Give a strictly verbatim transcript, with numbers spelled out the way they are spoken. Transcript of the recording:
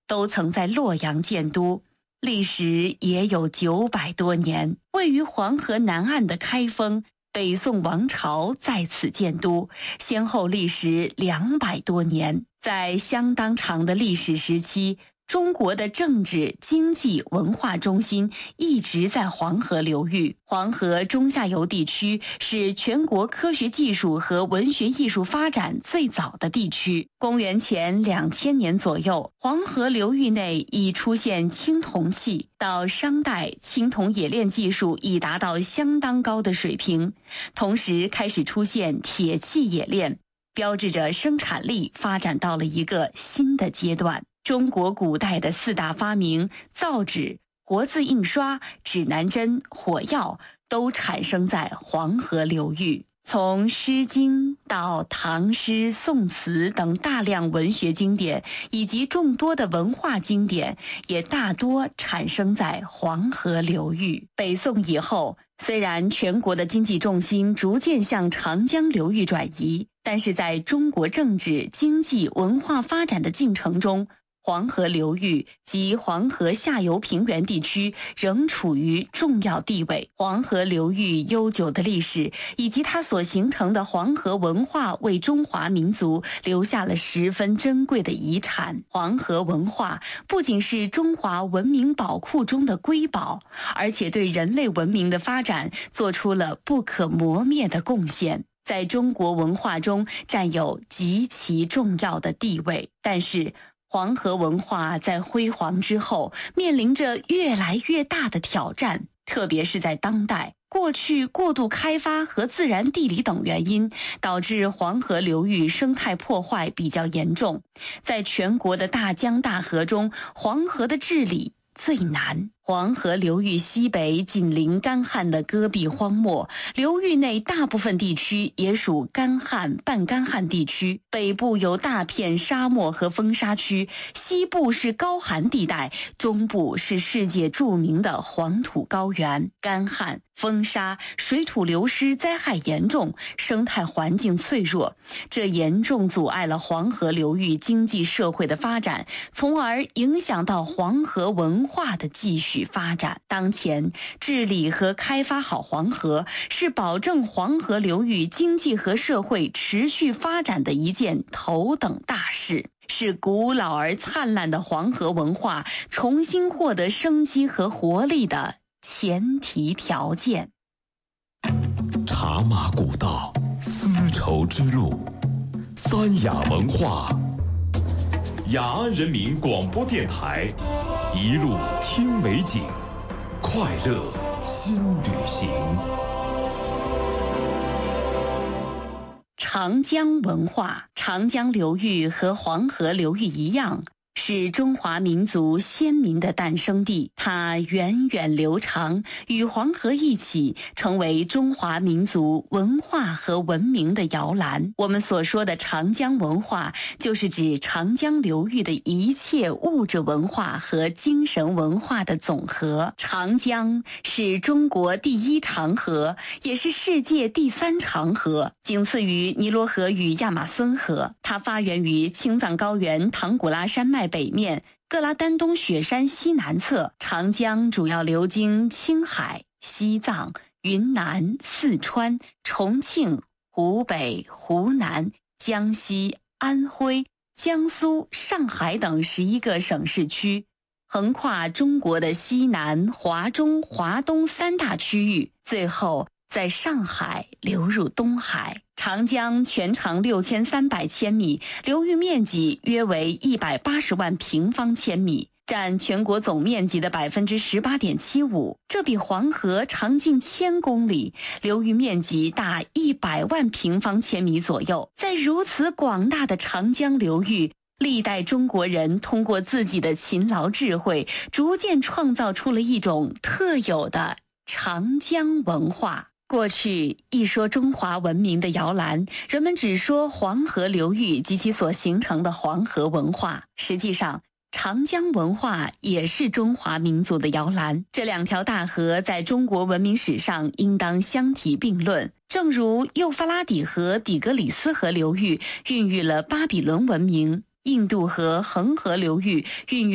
都曾在洛阳建都，历史也有九百多年。位于黄河南岸的开封，北宋王朝在此建都，先后历时两百多年。在相当长的历史时期，中国的政治、经济、文化中心一直在黄河流域。黄河中下游地区是全国科学技术和文学艺术发展最早的地区。公元前两千年左右，黄河流域内已出现青铜器，到商代，青铜冶炼技术已达到相当高的水平，同时开始出现铁器冶炼，标志着生产力发展到了一个新的阶段。中国古代的四大发明造纸、活字印刷、指南针、火药都产生在黄河流域。从《诗经》到唐诗、宋词等大量文学经典，以及众多的文化经典，也大多产生在黄河流域。北宋以后，虽然全国的经济重心逐渐向长江流域转移，但是在中国政治、经济、文化发展的进程中，黄河流域及黄河下游平原地区仍处于重要地位。黄河流域悠久的历史以及它所形成的黄河文化，为中华民族留下了十分珍贵的遗产。黄河文化不仅是中华文明宝库中的瑰宝，而且对人类文明的发展做出了不可磨灭的贡献，在中国文化中占有极其重要的地位。但是黄河文化在辉煌之后，面临着越来越大的挑战，特别是在当代。过去过度开发和自然地理等原因，导致黄河流域生态破坏比较严重。在全国的大江大河中，黄河的治理最难。黄河流域西北紧邻干旱的戈壁荒漠，流域内大部分地区也属干旱、半干旱地区。北部有大片沙漠和风沙区，西部是高寒地带，中部是世界著名的黄土高原。干旱、风沙、水土流失灾害严重，生态环境脆弱，这严重阻碍了黄河流域经济社会的发展，从而影响到黄河文化的继续发展。当前治理和开发好黄河，是保证黄河流域经济和社会持续发展的一件头等大事，是古老而灿烂的黄河文化重新获得生机和活力的前提条件。 茶马古道，丝绸之路，三雅文化。雅安人民广播电台，一路听美景，快乐新旅行。 长江文化，长江流域和黄河流域一样，是中华民族先民的诞生地，它源远流长，与黄河一起成为中华民族文化和文明的摇篮。我们所说的长江文化，就是指长江流域的一切物质文化和精神文化的总和。长江是中国第一长河，也是世界第三长河，仅次于尼罗河与亚马孙河。它发源于青藏高原唐古拉山脉北面，各拉丹东雪山西南侧。长江主要流经青海、西藏、云南、四川、重庆、湖北、湖南、江西、安徽、江苏、上海等十一个省市区，横跨中国的西南、华中、华东三大区域，最后在上海流入东海。长江全长六千三百千米，流域面积约为一百八十万平方千米，占全国总面积的 百分之十八点七五， 这比黄河长近千公里，流域面积大一百万平方千米左右。在如此广大的长江流域，历代中国人通过自己的勤劳智慧，逐渐创造出了一种特有的长江文化。过去一说中华文明的摇篮，人们只说黄河流域及其所形成的黄河文化。实际上，长江文化也是中华民族的摇篮。这两条大河在中国文明史上应当相提并论。正如幼发拉底河、底格里斯河流域孕育了巴比伦文明，印度河恒河流域孕育